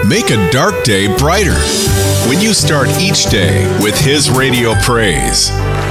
Make a dark day brighter when you start each day with His radio praise.